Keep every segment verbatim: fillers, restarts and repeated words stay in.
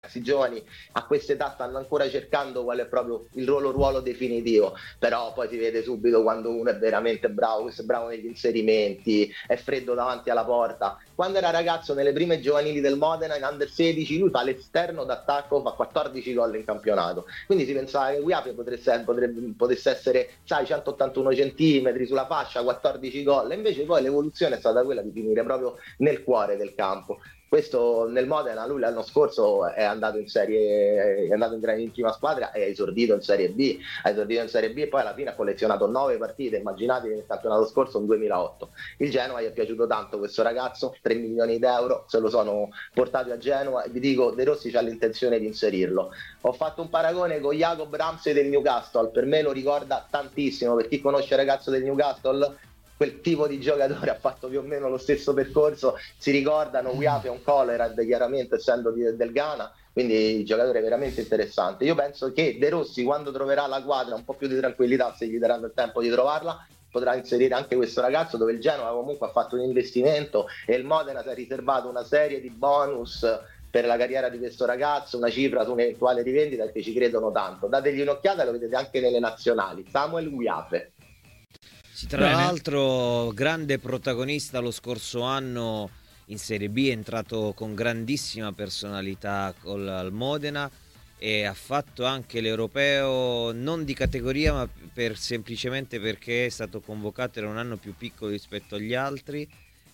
ragazzi giovani a questa età stanno ancora cercando qual è proprio il loro ruolo definitivo, però poi si vede subito quando uno è veramente bravo, questo è bravo negli inserimenti, è freddo davanti alla porta. Quando era ragazzo nelle prime giovanili del Modena in under sedici lui fa l'esterno d'attacco, fa quattordici gol in campionato, quindi si pensava che Guiape potesse, potrebbe, potesse essere, sai, centottantuno centimetri sulla fascia, quattordici gol, e invece poi l'evoluzione è stata quella di finire proprio nel cuore del campo. Questo nel Modena, lui l'anno scorso è andato in serie, è andato in grandissima squadra e ha esordito in Serie B, ha esordito in Serie B e poi alla fine ha collezionato nove partite, immaginate nel campionato scorso un duemilaotto. Il Genoa gli è piaciuto tanto questo ragazzo, tre milioni di euro, se lo sono portati a Genoa e vi dico De Rossi c'ha l'intenzione di inserirlo. Ho fatto un paragone con Jacob Ramsey del Newcastle, per me lo ricorda tantissimo, per chi conosce il ragazzo del Newcastle, quel tipo di giocatore ha fatto più o meno lo stesso percorso, si ricordano, Guiape è un Colorad chiaramente essendo di, del Ghana, quindi giocatore veramente interessante. Io penso che De Rossi quando troverà la quadra un po' più di tranquillità, se gli daranno il tempo di trovarla, potrà inserire anche questo ragazzo, dove il Genoa comunque ha fatto un investimento e il Modena si è riservato una serie di bonus per la carriera di questo ragazzo, una cifra su un'eventuale rivendita, perché ci credono tanto. Dategli un'occhiata, lo vedete anche nelle nazionali. Samuel Guiape. Sì, tra Bene. l'altro grande protagonista lo scorso anno in Serie B, è entrato con grandissima personalità col, al Modena e ha fatto anche l'europeo non di categoria ma per, semplicemente perché è stato convocato, era un anno più piccolo rispetto agli altri.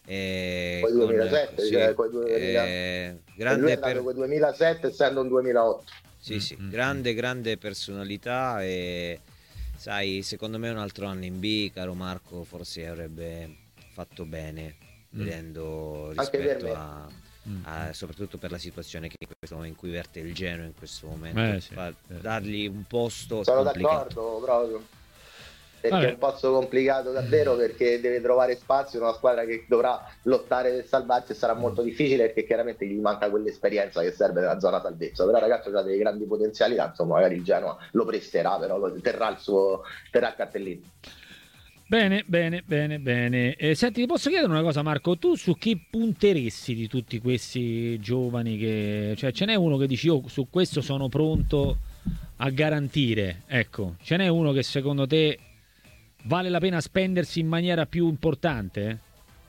E poi duemilasette, con, sì, cioè, poi duemila... eh, grande lui è per... andato con duemilasette essendo un duemilaotto. Sì, Mm, sì, mm, grande, grande personalità e sai, secondo me un altro anno in B, caro Marco, forse avrebbe fatto bene, Mm. vedendo Anche per rispetto me. a, Mm. a- soprattutto per la situazione che in, questo, in cui verte il Genoa in questo momento, Eh, sì, fa- sì. dargli un posto Sono complicato. d'accordo proprio. Perché Vabbè. è un posto complicato davvero, perché deve trovare spazio in una squadra che dovrà lottare per salvarsi e sarà molto difficile perché chiaramente gli manca quell'esperienza che serve nella zona salvezza. Però il ragazzo ha dei grandi potenzialità, insomma magari il Genoa lo presterà, però lo, terrà il suo terrà il cartellino. Bene, bene, bene, bene. Eh, senti, ti posso chiedere una cosa, Marco? Tu su chi punteresti di tutti questi giovani che... Cioè, ce n'è uno che dici, io su questo sono pronto a garantire, ecco. Ce n'è uno che secondo te vale la pena spendersi in maniera più importante?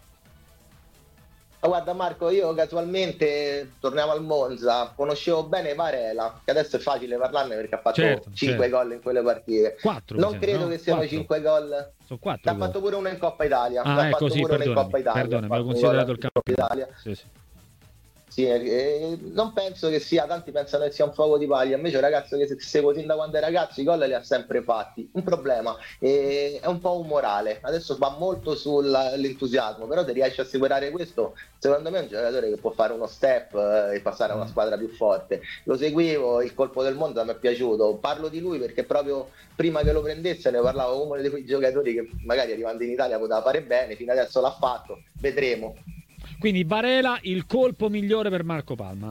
Ma guarda Marco, io casualmente, torniamo al Monza, conoscevo bene Varela, che adesso è facile parlarne perché ha fatto Certo, cinque certo. gol in quelle partite. Quattro, mi Non sembra, credo no? che siano Quattro. cinque gol. Sono Ne quattro ha gol. fatto pure uno in Coppa Italia. Ne Ah, ha ecco, fatto sì, pure uno in perdonami, Coppa Italia. Ha perdonami, avevo fatto un gol considerato il anche in Coppa campionato. Italia. Sì, sì. Sì, eh, non penso che sia, tanti pensano che sia un fuoco di paglia, invece è un ragazzo che se seguo sin da quando è ragazzo i gol li ha sempre fatti. Un problema, eh, è un po' un morale, adesso va molto sull'entusiasmo, però se riesce a assicurare questo, secondo me è un giocatore che può fare uno step eh, e passare a una squadra più forte. Lo seguivo, il colpo del mondo mi è piaciuto, parlo di lui perché proprio prima che lo prendesse ne parlavo come uno di quei giocatori che magari arrivando in Italia poteva fare bene, fino adesso l'ha fatto, vedremo. Quindi Varela il colpo migliore per Marco Palma.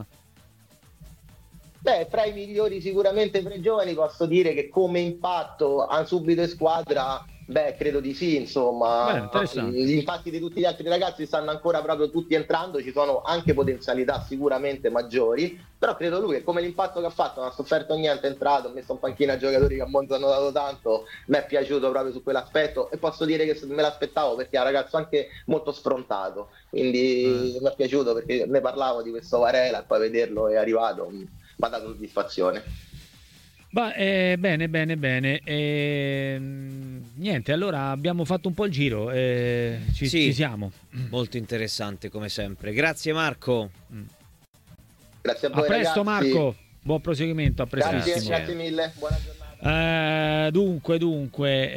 Beh, fra i migliori sicuramente tra i giovani posso dire che come impatto ha subito in squadra, beh, credo di sì, Bene, insomma, interessante. gli impatti di tutti gli altri ragazzi stanno ancora proprio tutti entrando, ci sono anche potenzialità sicuramente maggiori, però credo lui che come l'impatto che ha fatto, non ha sofferto niente, è entrato, ha messo in panchina giocatori che a Monza hanno dato tanto, mi è piaciuto proprio su quell'aspetto e posso dire che me l'aspettavo perché è un ragazzo anche molto sfrontato, quindi Eh. mi è piaciuto perché ne parlavo di questo Varela e poi vederlo è arrivato. Mi ha dato soddisfazione. Bah, eh, bene, bene, bene. Ehm, niente, allora abbiamo fatto un po' il giro. eh, ci, Sì, ci siamo. molto interessante come sempre. Grazie Marco. Grazie a A voi presto, ragazzi. Marco. Buon proseguimento. A Grazie, prestissimo. grazie mille. Buona giornata. Eh, dunque, dunque,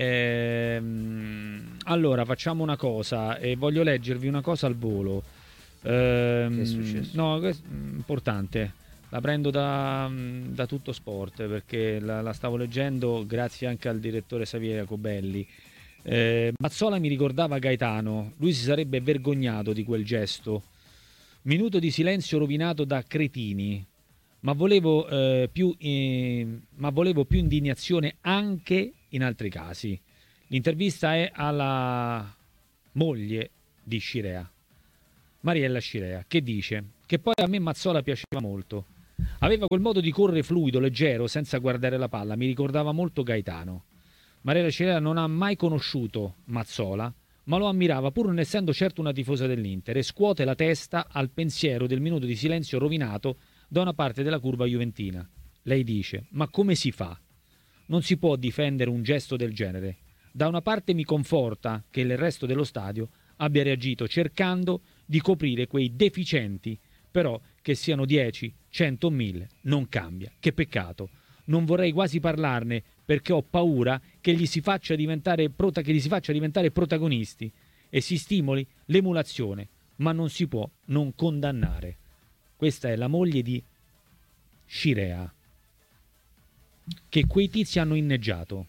ehm, allora facciamo una cosa e voglio leggervi una cosa al volo. Ehm, Che è successo? No, questo- importante. La prendo da, da Tutto Sport perché la, la stavo leggendo grazie anche al direttore Xavier Jacobelli. Eh, Mazzola mi ricordava Gaetano, lui si sarebbe vergognato di quel gesto. Minuto di silenzio rovinato da cretini, ma volevo, eh, più, eh, ma volevo più indignazione anche in altri casi. L'intervista è alla moglie di Scirea, Mariella Scirea, che dice che poi a me Mazzola piaceva molto. Aveva quel modo di correre fluido, leggero, senza guardare la palla, mi ricordava molto Gaetano. Mariella Cirera non ha mai conosciuto Mazzola, ma lo ammirava pur non essendo certo una tifosa dell'Inter, e scuote la testa al pensiero del minuto di silenzio rovinato da una parte della curva juventina. Lei dice: ma come si fa? Non si può difendere un gesto del genere. Da una parte mi conforta che il resto dello stadio abbia reagito cercando di coprire quei deficienti, però che siano dieci, cento o mille non cambia. Che peccato. Non vorrei quasi parlarne perché ho paura che gli si faccia diventare prota- che gli si faccia diventare protagonisti e si stimoli l'emulazione, ma non si può non condannare. Questa è la moglie di Scirea, che quei tizi hanno inneggiato.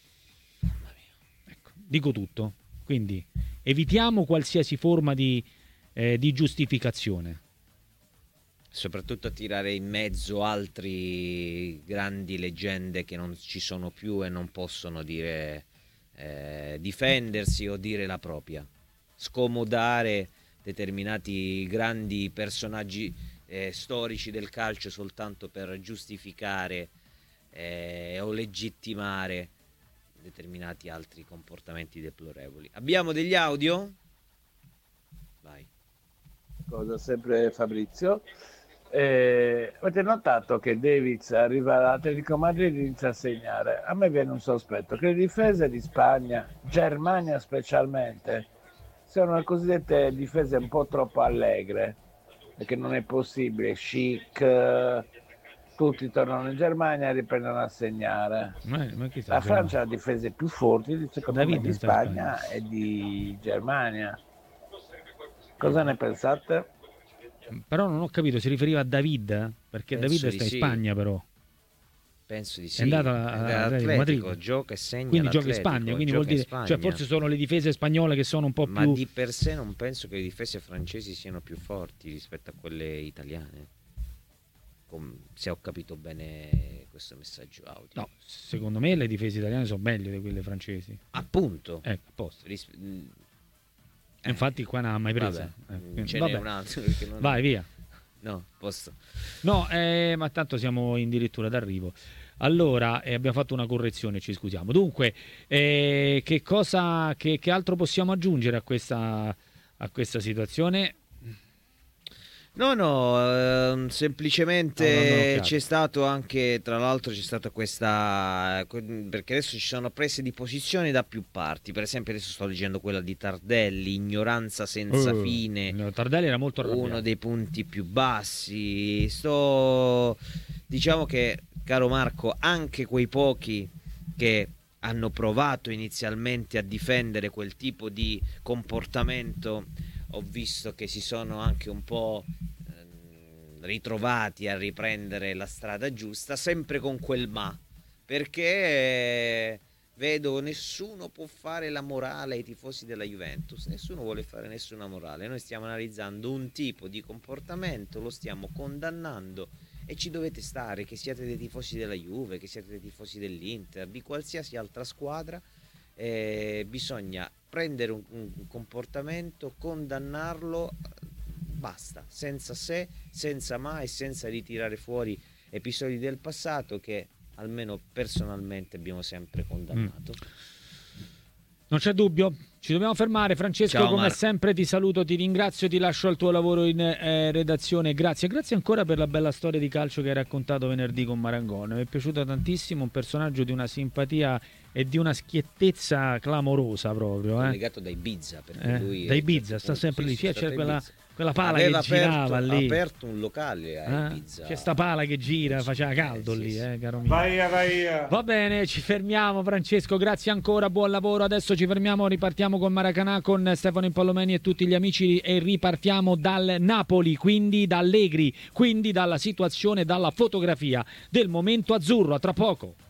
Ecco, dico tutto. Quindi evitiamo qualsiasi forma di, eh, di giustificazione. Soprattutto tirare in mezzo altri grandi leggende che non ci sono più e non possono dire eh, difendersi o dire la propria. Scomodare determinati grandi personaggi eh, storici del calcio soltanto per giustificare eh, o legittimare determinati altri comportamenti deplorevoli. Abbiamo degli audio? Vai. Cosa sempre Fabrizio. Eh, avete notato che Davids arriva all'Atletico Madrid e inizia a segnare? A me viene un sospetto che le difese di Spagna, Germania specialmente, siano le cosiddette difese un po' troppo allegre, perché non è possibile. Schick, tutti tornano in Germania e riprendono a segnare. Ma, ma chi sta La fermo? Francia ha difese più forti, secondo David me, di sta in Spagna Spagna. e di Germania. Cosa ne pensate? Però non ho capito, si riferiva a David? Perché Penso David di sta in sì. Spagna però. Penso di sì. È andato a- Ed è a- all'Atletico, Madrid. gioca e segna Quindi gioca in l'Atletico, Spagna, quindi gioca vuol dire, in Spagna. cioè forse sono le difese spagnole che sono un po' Ma più di per sé non penso che le difese francesi siano più forti rispetto a quelle italiane. Com- se ho capito bene questo messaggio audio. No, secondo me le difese italiane sono meglio di quelle francesi. Appunto. Ecco, a posto. Ris- mh, E infatti qua non ha mai presa. vabbè, Eh, mh, quindi- ce n'è vabbè. un altro perché non- Vai via. No, posto. No, eh, ma tanto siamo addirittura d'arrivo. Allora, eh, abbiamo fatto una correzione, ci scusiamo. Dunque, eh, che cosa, che, che altro possiamo aggiungere a questa, a questa situazione? No, no, ehm, No, non ho semplicemente capito. c'è stato anche, tra l'altro c'è stata questa, perché adesso ci sono prese di posizione da più parti. Per esempio adesso sto leggendo quella di Tardelli, ignoranza senza Uh, fine, no, Tardelli era molto arrabbiato. uno dei punti più bassi. Sto, diciamo che, caro Marco, anche quei pochi che hanno provato inizialmente a difendere quel tipo di comportamento, ho visto che si sono anche un po' ehm, ritrovati a riprendere la strada giusta, sempre con quel ma, perché eh, vedo nessuno può fare la morale ai tifosi della Juventus, nessuno vuole fare nessuna morale, noi stiamo analizzando un tipo di comportamento, lo stiamo condannando e ci dovete stare, che siate dei tifosi della Juve, che siate dei tifosi dell'Inter, di qualsiasi altra squadra. Eh, bisogna prendere un, un comportamento, condannarlo, basta, senza se, senza ma e senza ritirare fuori episodi del passato che almeno personalmente abbiamo sempre condannato. Mm. Non c'è dubbio, ci dobbiamo fermare. Francesco, Ciao, come Marco. sempre ti saluto, ti ringrazio, ti lascio al tuo lavoro in eh, redazione. Grazie, grazie ancora per la bella storia di calcio che hai raccontato venerdì con Marangone. Mi è piaciuto tantissimo, un personaggio di una simpatia e di una schiettezza clamorosa proprio. Eh. Legato da Ibiza, perché Eh, lui da è- Ibiza, sta sì, sempre sì, lì, sì, sì, è stato c'è a quella, Ibiza. quella pala Aveva che girava aperto, lì. ha aperto un locale a Eh? Ibiza. C'è sta pala che gira, faceva caldo Eh, sì, lì, sì. eh, caro mio. Vai, vai. Va bene, ci fermiamo Francesco, grazie ancora, buon lavoro. Adesso ci fermiamo, ripartiamo con Maracanã con Stefano Impallomeni e tutti gli amici e ripartiamo dal Napoli, quindi da Allegri, quindi dalla situazione, dalla fotografia del momento azzurro. A tra poco.